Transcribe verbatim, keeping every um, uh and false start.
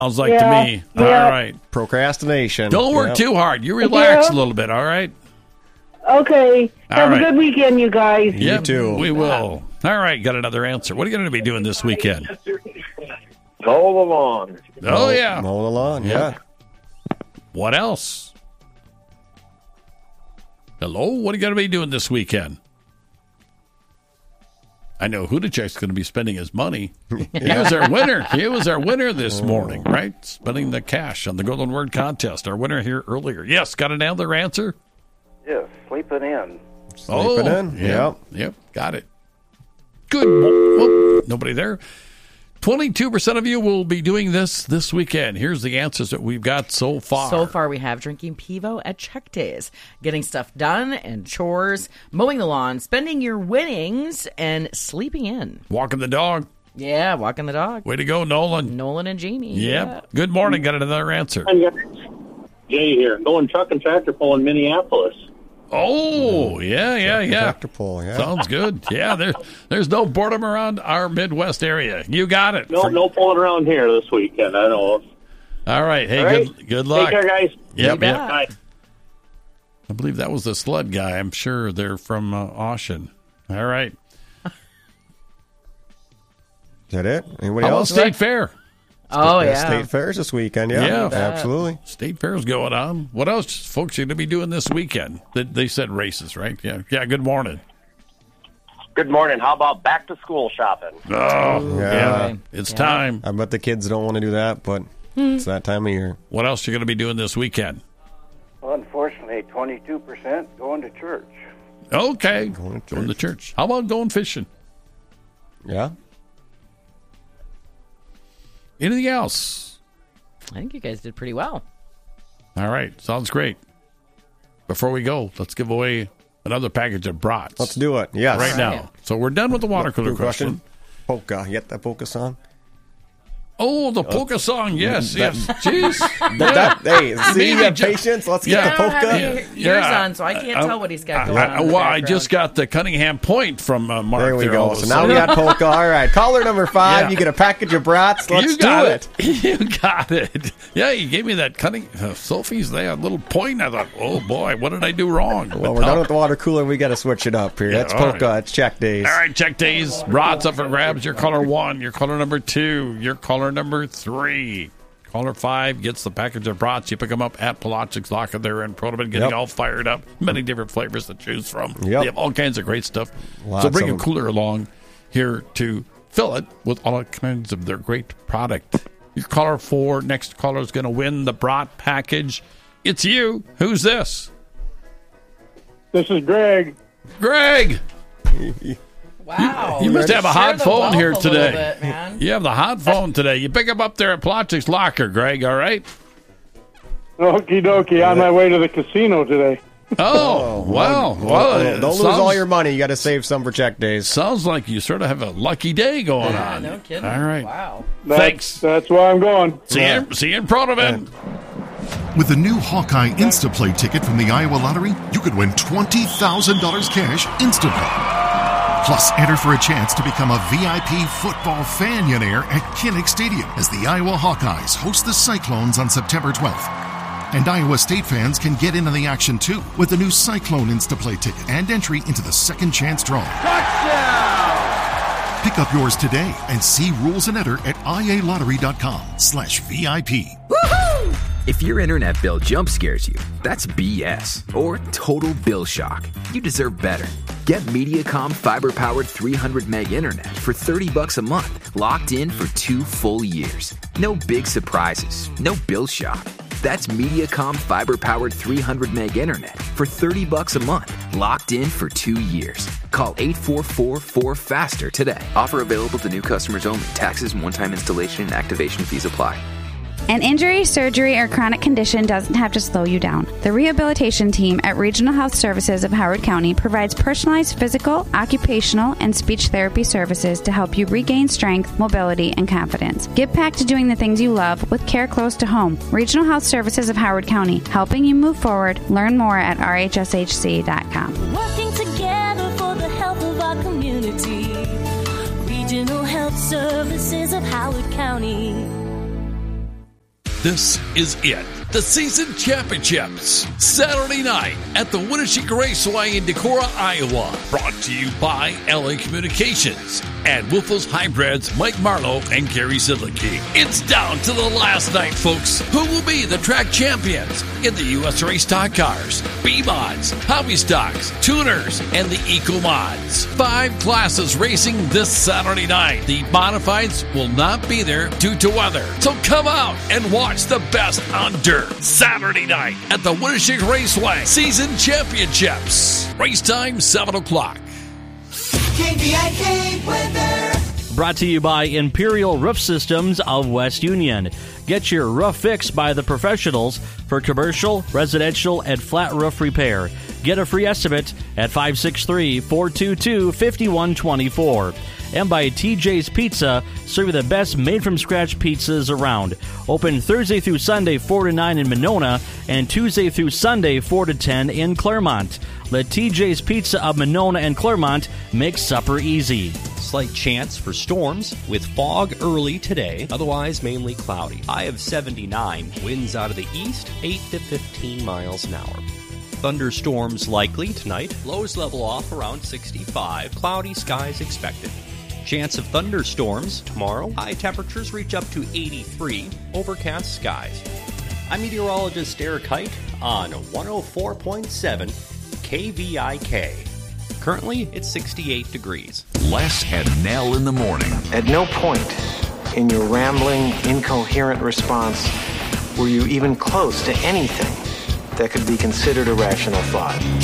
Sounds like Yeah, to me. yeah. All right. Procrastination. Don't work Yep. too hard. You relax Yeah. a little bit, all right? Okay. All Have right. a good weekend, you guys. You Yep, too. we will. All right, got another answer. What are you going to be doing this weekend? Mow the lawn. Oh, yeah. Mow the lawn, yeah. What else? Hello? What are you going to be doing this weekend? I know Hudacek's going to be spending his money. He was our winner. He was our winner this morning, right? Spending the cash on the Golden Word contest. Our winner here earlier. Yes, got another answer? Yes, sleeping in. Sleeping in? Yeah. Yep. Yep, got it. Good. Whoop, nobody there. twenty-two percent of you will be doing this this weekend. Here's the answers that we've got so far. So far, we have drinking Pivo at check days, getting stuff done and chores, mowing the lawn, spending your winnings, and sleeping in. Walking the dog. Yeah, walking the dog. Way to go, Nolan. Nolan and Jamie. Yep. Yeah. Good morning. Got another answer. Jay here. Going truck and tractor pull in Minneapolis. Oh, yeah, yeah, yeah. Tractor pull, yeah. Sounds good. Yeah, there, there's no boredom around our Midwest area. You got it. No, For- no pulling around here this weekend. I know. All right. Hey, All right. good good luck. Take care, guys. Yep, bet. yep. Bye. I believe that was the sled guy. I'm sure they're from uh, Austin. All right. Is that it? Anybody How about else? State Fair? Oh, Yeah, yeah. State Fairs this weekend, yeah. Yeah. Absolutely. State Fair's going on. What else, folks, are going to be doing this weekend? They, they said races, right? Yeah. Yeah. Good morning. Good morning. How about back to school shopping? Oh, yeah. Yeah. It's Yeah. time. I bet the kids don't want to do that, but it's that time of year. What else are you going to be doing this weekend? Well, unfortunately, twenty-two percent going to church. Okay. Going to Going to church. How about going fishing? Yeah? Anything else? I think you guys did pretty well. All right. Sounds great. Before we go, let's give away another package of brats. Let's do it. Yes. right now. So we're done with the water cooler Good question. Polka. You get that polka song? Oh, the polka song. Yes, that- yes. Jeez. That, that, hey, see, Maybe you have ju- patience. Let's Yeah. get the I don't polka. have Yeah. any ears Yeah. on, so I can't I- tell what he's got I, going I, on. in the well, I background. just got the Cunningham point from uh, Mark. There we all go. of a So now we sudden. got polka. All right. Caller number five. Yeah. You get a package of brats. Let's you do got it. You got it. Yeah, you gave me that Cunning uh, Sophie's there, a little point. I thought, oh boy, what did I do wrong? Well, But we're no. done with the water cooler. We got to switch it up here. Yeah, That's all polka. right. It's check days. All right, check days. Rods up for grabs. Your caller one. Your caller number two. Your caller number three. Caller five gets the package of brats. You pick them up at Polochik's Locker there in Protoman, getting Yep. all fired up. Many different flavors to choose from. Yep. They have all kinds of great stuff. Lots so bring of a them. cooler along here to fill it with all kinds of their great product. Your caller four, next caller is going to win the brat package. It's you. Who's this? This is Greg. Greg. Wow. You must have a Share hot the phone wealth here a little today. bit, man. You have the hot phone today. You pick him up there at Polochik's Locker, Greg, all right? Okie dokie. On my way to the casino today. Oh, wow. Well, Well, don't it lose sounds- all your money. You got to save some for check days. Sounds like you sort of have a lucky day going Yeah, on. no kidding. All right. Wow. That's, Thanks. That's why I'm going. See you, see you in Protoman. With the new Hawkeye Instaplay ticket from the Iowa Lottery, you could win twenty thousand dollars cash instantly. Plus, enter for a chance to become a V I P football fanionaire at Kinnick Stadium as the Iowa Hawkeyes host the Cyclones on September twelfth. And Iowa State fans can get in on the action too with the new Cyclone Instaplay ticket and entry into the second chance draw. Pick up yours today and see rules and enter at ialottery.com slash VIP. If your internet bill jump scares you, that's B S or total bill shock. You deserve better. Get Mediacom fiber-powered three hundred meg internet for thirty bucks a month, locked in for two full years. No big surprises, no bill shock. That's Mediacom fiber-powered three hundred meg internet for thirty bucks a month, locked in for two years. Call eight four four four faster today. Offer available to new customers only. Taxes and one-time installation and activation fees apply. An injury, surgery, or chronic condition doesn't have to slow you down. The rehabilitation team at Regional Health Services of Howard County provides personalized physical, occupational, and speech therapy services to help you regain strength, mobility, and confidence. Get back to doing the things you love with care close to home. Regional Health Services of Howard County, helping you move forward. Learn more at r h s h c dot com. Working together for the health of our community. Regional Health Services of Howard County. This is it. The season championships. Saturday night at the Winnebago Raceway in Decorah, Iowa. Brought to you by L A Communications and Wolfos Hybrids, Mike Marlowe and Gary Sidlicki. It's down to the last night, folks. Who will be the track champions in the U S Race Stock Cars, B-Mods, Hobby Stocks, Tuners, and the Eco Mods? Five classes racing this Saturday night. The modifieds will not be there due to weather. So come out and watch the best on dirt. Saturday night at the Winnebago Raceway Season Championships. Race time, seven o'clock. K V I K weather. Brought to you by Imperial Roof Systems of West Union. Get your roof fixed by the professionals for commercial, residential, and flat roof repair. Get a free estimate at five six three, four two two, five one two four. And by T J's Pizza, serving the best made-from-scratch pizzas around. Open Thursday through Sunday, four to nine in Monona, and Tuesday through Sunday, four to ten in Claremont. Let T J's Pizza of Monona and Claremont make supper easy. Slight chance for storms with fog early today, otherwise mainly cloudy. High of seventy-nine, winds out of the east, eight to fifteen miles an hour. Thunderstorms likely tonight, lows level off around sixty-five, cloudy skies expected. Chance of thunderstorms tomorrow, high temperatures reach up to eighty-three, overcast skies. I'm meteorologist Eric Hike on one oh four point seven K V I K. Currently, it's sixty-eight degrees. Les and Nell in the morning. At no point in your rambling, incoherent response were you even close to anything that could be considered a rational thought.